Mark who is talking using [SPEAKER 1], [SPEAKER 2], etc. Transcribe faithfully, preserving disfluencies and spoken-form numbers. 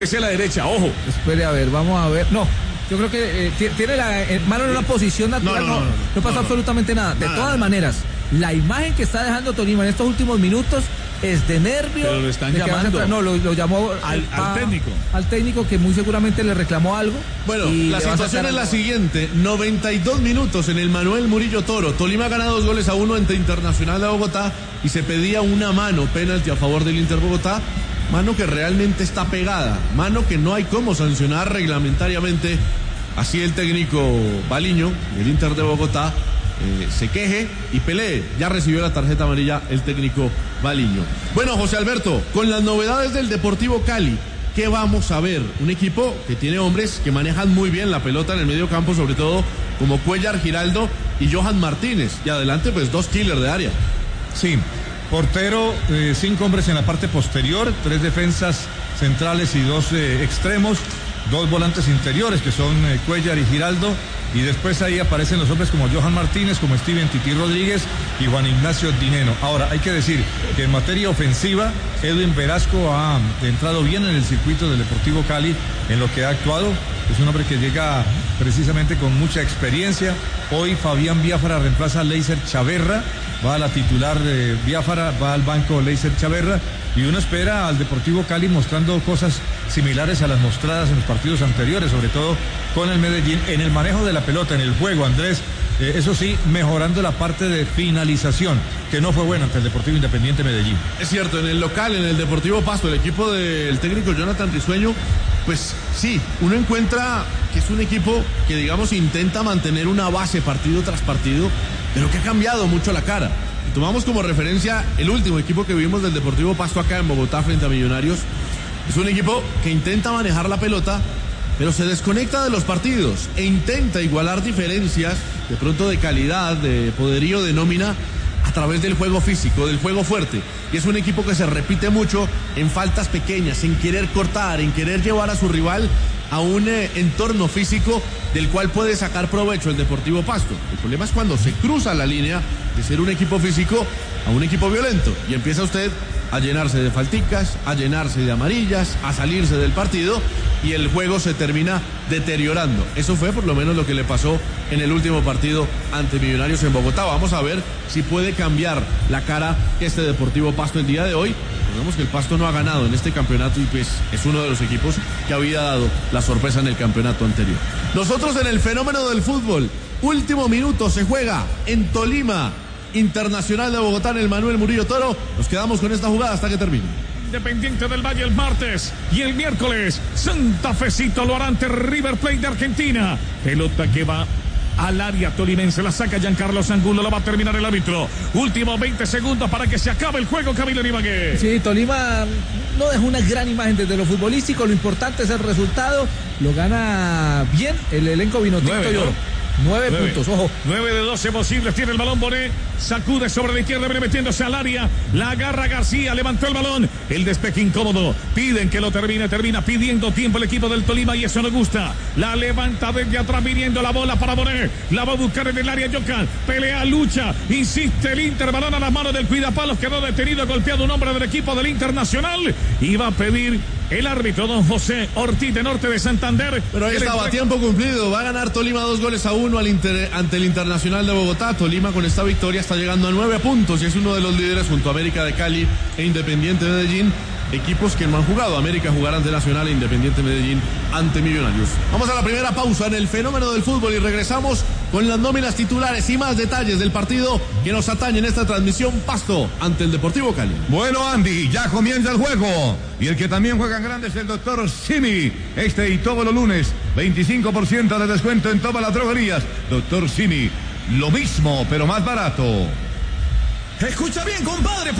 [SPEAKER 1] Es a la derecha, ojo.
[SPEAKER 2] Espere, a ver, vamos a ver. No, yo creo que eh, tiene la eh, mano en una posición natural. No, no, no, no, no, no pasa no, absolutamente nada. De nada, todas nada. maneras, la imagen que está dejando Tolima en estos últimos minutos es de nervio.
[SPEAKER 1] Pero lo están llamando.
[SPEAKER 2] No, lo, lo llamó
[SPEAKER 1] al,
[SPEAKER 2] a,
[SPEAKER 1] al técnico.
[SPEAKER 2] Al técnico que muy seguramente le reclamó algo.
[SPEAKER 3] Bueno, la situación es la siguiente. noventa y dos minutos en el Manuel Murillo Toro. Tolima gana dos goles a uno ante Internacional de Bogotá y se pedía una mano, penalti a favor del Inter Bogotá. Mano que realmente está pegada, mano que no hay cómo sancionar reglamentariamente. Así el técnico Baliño del Inter de Bogotá eh, se queje y pelee. Ya recibió la tarjeta amarilla el técnico Baliño. Bueno, José Alberto, con las novedades del Deportivo Cali, ¿qué vamos a ver? Un equipo que tiene hombres que manejan muy bien la pelota en el medio campo, sobre todo como Cuellar, Giraldo y Johan Martínez. Y adelante, pues dos killers de área.
[SPEAKER 4] Sí. Portero, eh, cinco hombres en la parte posterior, tres defensas centrales y dos eh, extremos, dos volantes interiores que son eh, Cuellar y Giraldo, y después ahí aparecen los hombres como Johan Martínez, como Steven Tití Rodríguez y Juan Ignacio Dineno. Ahora, hay que decir que en materia ofensiva, Edwin Velasco ha entrado bien en el circuito del Deportivo Cali, en lo que ha actuado. Es un hombre que llega precisamente con mucha experiencia. Hoy Fabián Biafara reemplaza a Leiser Chaverra, va a la titular de Biafara, va al banco Leiser Chaverra, y uno espera al Deportivo Cali mostrando cosas similares a las mostradas en los partidos anteriores, sobre todo con el Medellín, en el manejo de la pelota, en el juego, Andrés. Eh, eso sí, mejorando la parte de finalización, que no fue buena ante el Deportivo Independiente Medellín.
[SPEAKER 3] Es cierto, en el local, en el Deportivo Pasto, el equipo del técnico Jonathan Risueño, pues sí, uno encuentra que es un equipo que, digamos, intenta mantener una base partido tras partido, pero que ha cambiado mucho la cara. Y tomamos como referencia el último equipo que vimos del Deportivo Pasto acá en Bogotá frente a Millonarios. Es un equipo que intenta manejar la pelota, pero se desconecta de los partidos e intenta igualar diferencias de pronto de calidad, de poderío, de nómina, a través del juego físico, del juego fuerte. Y es un equipo que se repite mucho en faltas pequeñas, en querer cortar, en querer llevar a su rival a un eh, entorno físico del cual puede sacar provecho el Deportivo Pasto. El problema es cuando se cruza la línea de ser un equipo físico a un equipo violento y empieza usted a llenarse de falticas, a llenarse de amarillas, a salirse del partido y el juego se termina deteriorando. Eso fue por lo menos lo que le pasó en el último partido ante Millonarios en Bogotá. Vamos a ver si puede cambiar la cara este Deportivo Pasto el día de hoy. Recordemos que el Pasto no ha ganado en este campeonato y pues es uno de los equipos que había dado la sorpresa en el campeonato anterior. Nosotros en el fenómeno del fútbol, último minuto se juega en Tolima, Internacional de Bogotá, en el Manuel Murillo Toro. Nos quedamos con esta jugada hasta que termine.
[SPEAKER 1] Independiente del Valle el martes y el miércoles Santa Fecito lo hará ante River Plate de Argentina. Pelota que va al área tolimense, la saca Giancarlo Angulo, la va a terminar el árbitro. Últimos veinte segundos para que se acabe el juego, Camilo Ibagué.
[SPEAKER 2] Sí, Tolima no dejó una gran imagen desde lo futbolístico, lo importante es el resultado, lo gana bien el elenco vinotinto.
[SPEAKER 1] Nueve, ¿no?
[SPEAKER 2] Nueve, Nueve puntos, ojo.
[SPEAKER 1] Nueve de doce posibles, tiene el balón Bonet, sacude sobre la izquierda, viene metiéndose al área, la agarra García, levantó el balón, el despeje incómodo, piden que lo termine, termina pidiendo tiempo el equipo del Tolima y eso no gusta, la levanta desde atrás viniendo la bola para Bonet, la va a buscar en el área Yocan, pelea, lucha, insiste el Inter, balón a las manos del cuidapalos, quedó detenido, golpeado un hombre del equipo del Internacional y va a pedir el árbitro don José Ortiz de Norte de Santander.
[SPEAKER 3] Pero ahí estaba, tiempo cumplido, va a ganar Tolima dos goles a uno al Inter, ante el Internacional de Bogotá. Tolima con esta victoria está llegando a nueve puntos y es uno de los líderes junto a América de Cali e Independiente Medellín, equipos que no han jugado. América jugará ante Nacional e Independiente Medellín ante Millonarios. Vamos a la primera pausa en el fenómeno del fútbol y regresamos con las nóminas titulares y más detalles del partido que nos atañe en esta transmisión. Pasto ante el Deportivo Cali.
[SPEAKER 5] Bueno, Andy, ya comienza el juego y el que también juega en grande es el doctor Simi. Este y todos los lunes veinticinco por ciento de descuento en todas las droguerías. doctor Simi, lo mismo pero más barato.
[SPEAKER 6] Escucha bien, compadre.